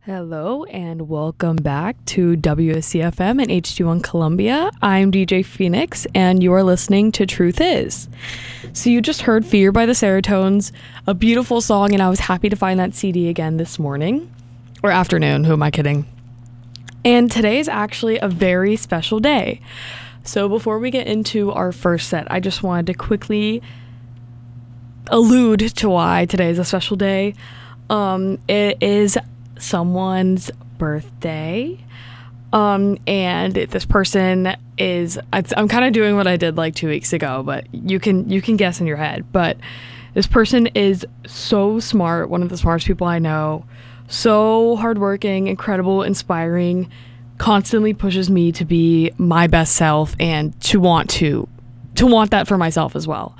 Hello and welcome back to WSCFM and HD1 Columbia. I'm DJ Phoenix and you're listening to Truth Is. So you just heard Fear by the Serotones, a beautiful song, and I was happy to find that CD again this morning. Or afternoon, who am I kidding? And today is actually a very special day. So before we get into our first set, I just wanted to quickly allude to why today is a special day. It is someone's birthday, and this person is, I'm kind of doing what I did like 2 weeks ago, but you can guess in your head. But this person is so smart, one of the smartest people I know, so hardworking, incredible, inspiring, constantly pushes me to be my best self and to want that for myself as well.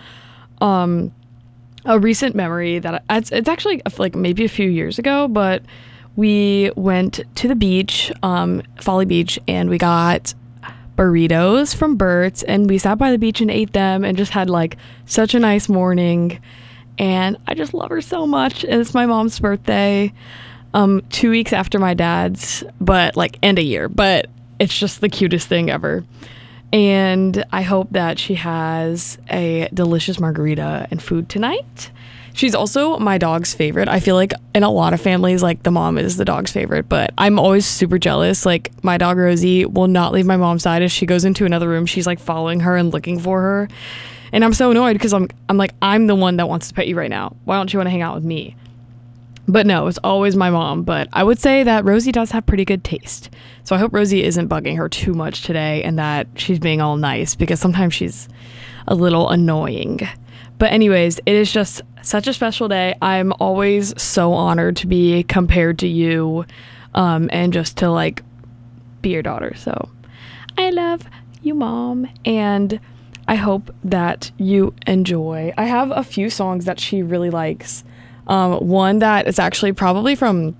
A recent memory that it's actually like maybe a few years ago, but we went to the beach, Folly Beach, and we got burritos from Burt's, and we sat by the beach and ate them and just had like such a nice morning. And I just love her so much. And it's my mom's birthday, 2 weeks after my dad's, but like end of year, but it's just the cutest thing ever. And I hope that she has a delicious margarita and food tonight. She's also my dog's favorite. I feel like in a lot of families, like the mom is the dog's favorite, but I'm always super jealous. Like my dog Rosie will not leave my mom's side. If she goes into another room, she's like following her and looking for her. And I'm so annoyed because I'm like, I'm the one that wants to pet you right now. Why don't you want to hang out with me? But no, it's always my mom. But I would say that Rosie does have pretty good taste. So I hope Rosie isn't bugging her too much today and that she's being all nice, because sometimes she's a little annoying. But anyways, it is just such a special day. I'm always so honored to be compared to you, and just to like be your daughter. So I love you, Mom, and I hope that you enjoy. I have a few songs that she really likes. One that is actually probably from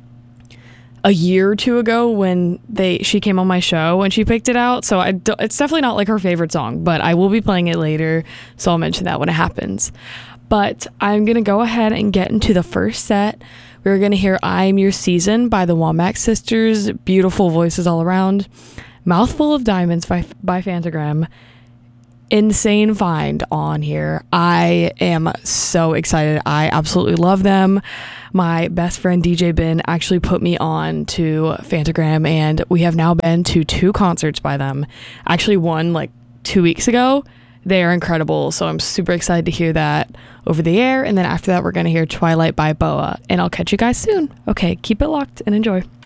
a year or two ago when she came on my show and she picked it out. So it's definitely not like her favorite song, but I will be playing it later. So I'll mention that when it happens. But I'm going to go ahead and get into the first set. We're going to hear I'm Your Season by the Womack Sisters. Beautiful voices all around. Mouthful of Diamonds by Phantogram. Insane find on here. I am so excited. I absolutely love them. My best friend DJ Ben actually put me on to Phantogram, and we have now been to 2 concerts by them. Actually one like 2 weeks ago. They are incredible, so I'm super excited to hear that over the air. And then after that, we're going to hear Twilight by Boa, and I'll catch you guys soon. Okay, keep it locked and enjoy.